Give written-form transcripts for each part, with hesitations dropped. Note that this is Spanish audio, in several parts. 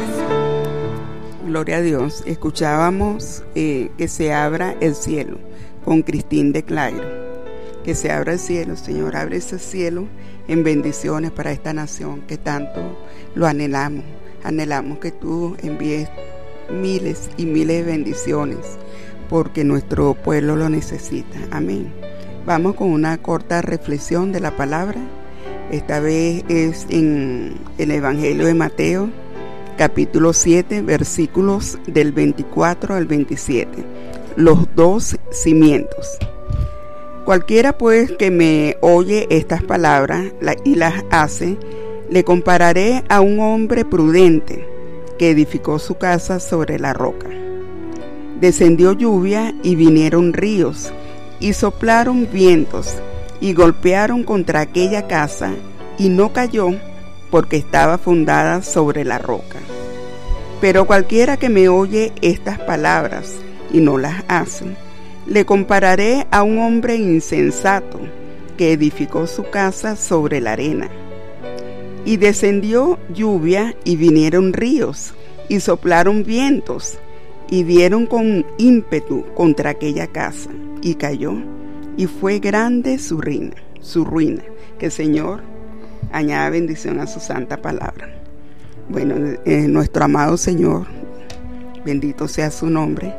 Gloria a Dios. Escuchábamos que se abra el cielo con Cristín de Clairo. Que se abra el cielo, Señor, abre ese cielo en bendiciones para esta nación que tanto lo anhelamos. Anhelamos que tú envíes miles y miles de bendiciones porque nuestro pueblo lo necesita. Amén. Vamos con una corta reflexión de la palabra. Esta vez es en el Evangelio de Mateo, capítulo 7, versículos del 24 al 27. Los dos cimientos. Cualquiera pues que me oye estas palabras y las hace, le compararé a un hombre prudente que edificó su casa sobre la roca. Descendió lluvia y vinieron ríos, y soplaron vientos, y golpearon contra aquella casa, y no cayó, porque estaba fundada sobre la roca. Pero cualquiera que me oye estas palabras y no las hace, le compararé a un hombre insensato que edificó su casa sobre la arena. Y descendió lluvia y vinieron ríos, y soplaron vientos, y dieron con ímpetu contra aquella casa, y cayó, y fue grande su ruina. Que el Señor añada bendición a su santa palabra. Bueno, nuestro amado Señor, bendito sea su nombre,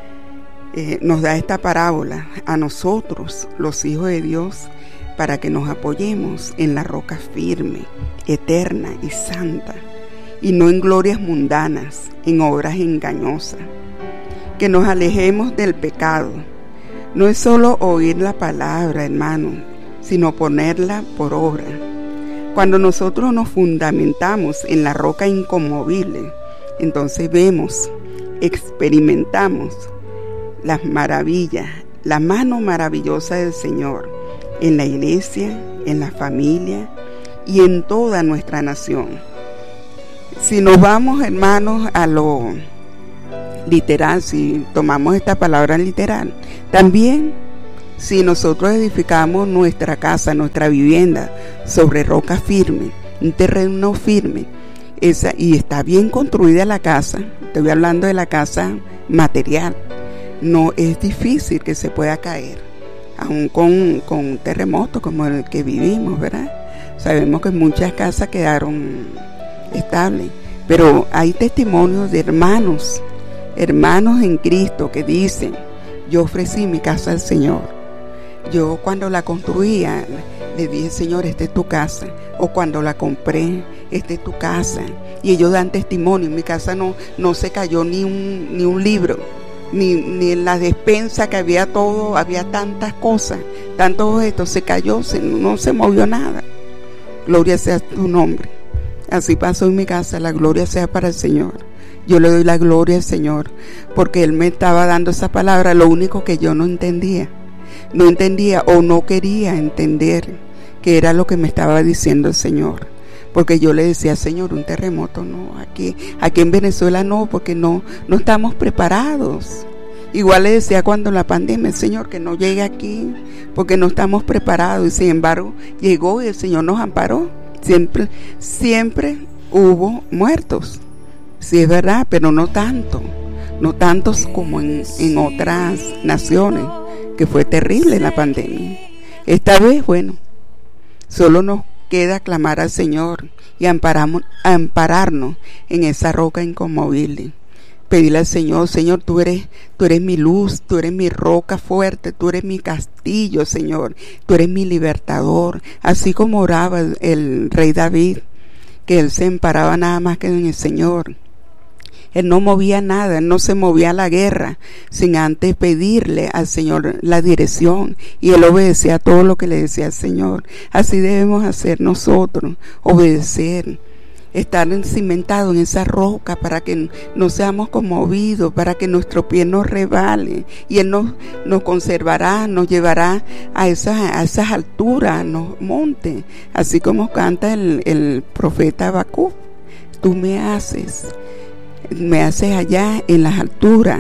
nos da esta parábola a nosotros, los hijos de Dios, para que nos apoyemos en la roca firme, eterna y santa, y no en glorias mundanas, en obras engañosas. Que nos alejemos del pecado. No es solo oír la palabra, hermano, sino ponerla por obra. Cuando nosotros nos fundamentamos en la roca inconmovible, entonces vemos, experimentamos las maravillas, la mano maravillosa del Señor en la iglesia, en la familia y en toda nuestra nación. Si nos vamos, hermanos, a lo literal, si tomamos esta palabra literal, también si nosotros edificamos nuestra casa, nuestra vivienda sobre roca firme, un terreno firme, y está bien construida la casa, estoy hablando de la casa material, no es difícil que se pueda caer, aún con un terremoto como el que vivimos, ¿verdad? Sabemos que muchas casas quedaron estables, pero hay testimonios de hermanos en Cristo que dicen: yo ofrecí mi casa al Señor. Yo cuando la construía le dije: Señor, esta es tu casa. O cuando la compré, esta es tu casa. Y ellos dan testimonio. En mi casa no se cayó ni un libro, ni en la despensa, que había todo, había tantas cosas, tantos objetos, se cayó, no se movió nada. Gloria sea tu nombre. Así pasó en mi casa. La gloria sea para el Señor. Yo le doy la gloria al Señor porque Él me estaba dando esa palabra. Lo único que yo no entendía o no quería entender que era lo que me estaba diciendo el Señor, porque yo le decía: Señor, un terremoto no, aquí en Venezuela no, porque no estamos preparados. Igual le decía cuando la pandemia: Señor, que no llegue aquí porque no estamos preparados. Y sin embargo llegó y el Señor nos amparó. Siempre hubo muertos, sí es verdad, pero no tantos como en otras naciones, que fue terrible la pandemia. Esta vez, bueno, solo nos queda clamar al Señor y ampararnos en esa roca inconmovible. Pedirle al Señor: Señor, tú eres mi luz, tú eres mi roca fuerte, tú eres mi castillo, Señor, tú eres mi libertador. Así como oraba el rey David, que él se amparaba nada más que en el Señor. Él no movía nada, él no se movía a la guerra sin antes pedirle al Señor la dirección, y él obedecía a todo lo que le decía al Señor. Así debemos hacer nosotros, obedecer, estar cimentados en esa roca para que no seamos conmovidos, para que nuestro pie no resbale, y Él nos conservará, nos llevará a esas alturas, nos monte, así como canta el profeta Habacuc: tú me haces allá en las alturas,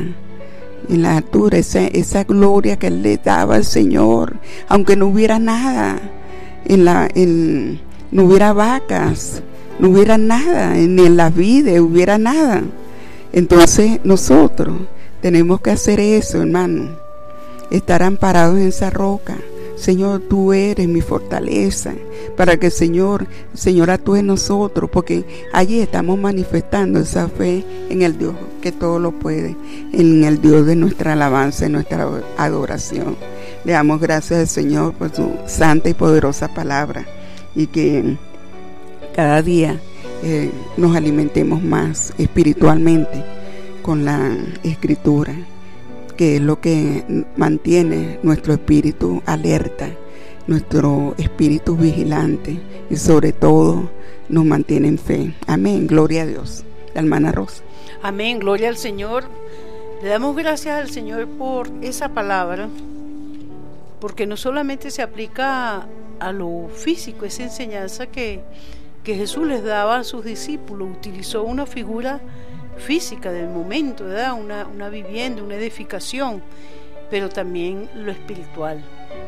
esa gloria que Él le daba al Señor, aunque no hubiera nada, no hubiera vacas, no hubiera nada, ni en las vidas hubiera nada. Entonces nosotros tenemos que hacer eso, hermano, estar amparados en esa roca. Señor, tú eres mi fortaleza, para que Señor actúe en nosotros, porque allí estamos manifestando esa fe en el Dios que todo lo puede, en el Dios de nuestra alabanza y nuestra adoración. Le damos gracias al Señor por su santa y poderosa palabra, y que cada día nos alimentemos más espiritualmente con la Escritura, que es lo que mantiene nuestro espíritu alerta, nuestro espíritu vigilante, y sobre todo nos mantiene en fe. Amén, gloria a Dios. La hermana Rosa. Amén, gloria al Señor. Le damos gracias al Señor por esa palabra, porque no solamente se aplica a lo físico, esa enseñanza que Jesús les daba a sus discípulos. Utilizó una figura física del momento, ¿verdad? Una vivienda, una edificación, pero también lo espiritual.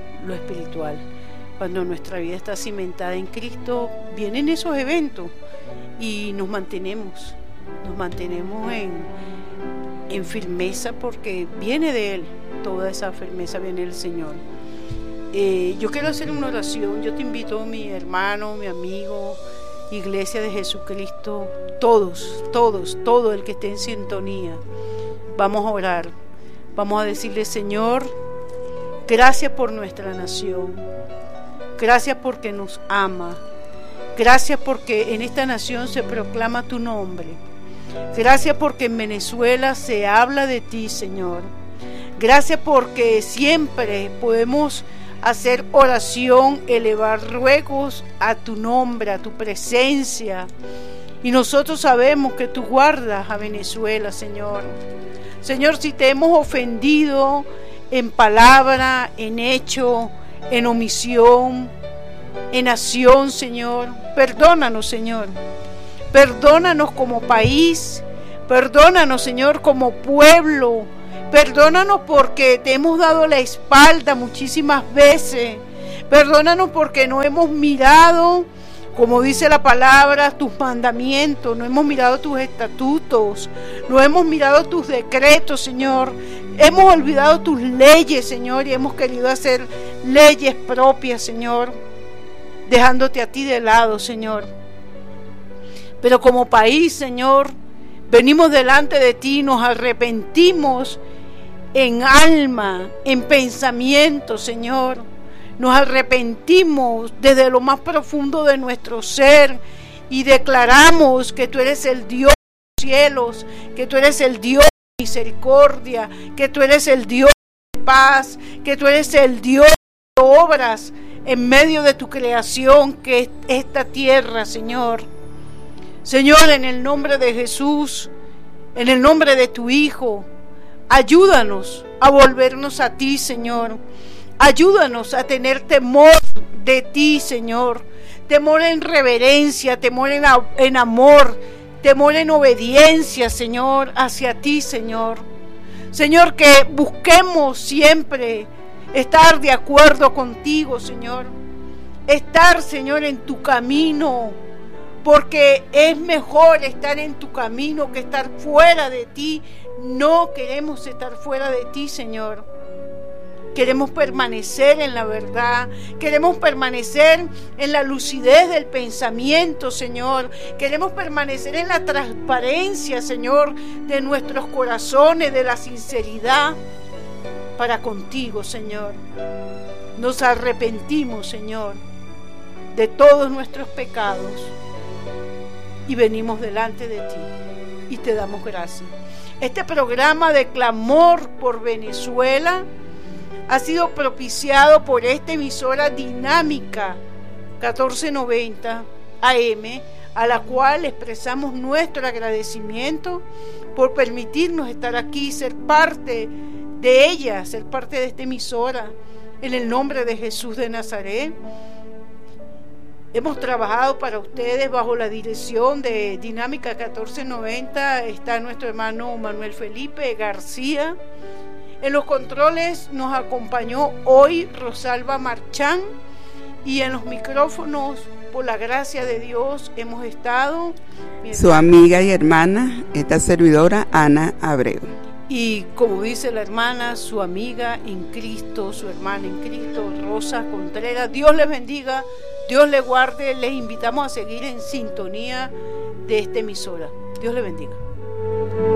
Cuando nuestra vida está cimentada en Cristo, vienen esos eventos y nos mantenemos en firmeza, porque viene de Él, toda esa firmeza viene del Señor. Yo quiero hacer una oración. Yo te invito, mi hermano, mi amigo, Iglesia de Jesucristo, todo el que esté en sintonía, vamos a orar, vamos a decirle: Señor, gracias por nuestra nación, gracias porque nos ama, gracias porque en esta nación se proclama tu nombre, gracias porque en Venezuela se habla de ti, Señor, gracias porque siempre podemos hacer oración, elevar ruegos a tu nombre, a tu presencia. Y nosotros sabemos que tú guardas a Venezuela, Señor. Señor, si te hemos ofendido en palabra, en hecho, en omisión, en acción, Señor, perdónanos, Señor. Perdónanos como país, perdónanos, Señor, como pueblo. Perdónanos porque te hemos dado la espalda muchísimas veces. Perdónanos porque no hemos mirado, como dice la palabra, tus mandamientos, no hemos mirado tus estatutos, no hemos mirado tus decretos, Señor. Hemos olvidado tus leyes, Señor, y hemos querido hacer leyes propias, Señor, dejándote a ti de lado, Señor. Pero como país, Señor, venimos delante de ti, nos arrepentimos en alma, en pensamiento, Señor. Nos arrepentimos desde lo más profundo de nuestro ser y declaramos que tú eres el Dios de los cielos, que tú eres el Dios de misericordia, que tú eres el Dios de paz, que tú eres el Dios de obras en medio de tu creación, que es esta tierra, Señor. Señor, en el nombre de Jesús, en el nombre de tu Hijo, ayúdanos a volvernos a ti, Señor. Ayúdanos a tener temor de ti, Señor. Temor en reverencia, temor en amor, temor en obediencia, Señor, hacia ti, Señor. Señor, que busquemos siempre estar de acuerdo contigo, Señor. Estar, Señor, en tu camino, porque es mejor estar en tu camino que estar fuera de ti. No queremos estar fuera de ti, Señor. Queremos permanecer en la verdad, queremos permanecer en la lucidez del pensamiento, Señor. Queremos permanecer en la transparencia, Señor, de nuestros corazones, de la sinceridad para contigo, Señor. Nos arrepentimos, Señor, de todos nuestros pecados y venimos delante de ti y te damos gracias. Este programa de clamor por Venezuela ha sido propiciado por esta emisora Dinámica 1490 AM, a la cual expresamos nuestro agradecimiento por permitirnos estar aquí, ser parte de ella, ser parte de esta emisora, en el nombre de Jesús de Nazaret. Hemos trabajado para ustedes bajo la dirección de Dinámica 1490. Está nuestro hermano Manuel Felipe García. En los controles nos acompañó hoy Rosalba Marchán, y en los micrófonos por la gracia de Dios hemos estado su amiga y hermana, esta servidora Ana Abreu. Y como dice la hermana, su amiga en Cristo, su hermana en Cristo, Rosa Contreras. Dios les bendiga, Dios les guarde. Les invitamos a seguir en sintonía de esta emisora. Dios les bendiga.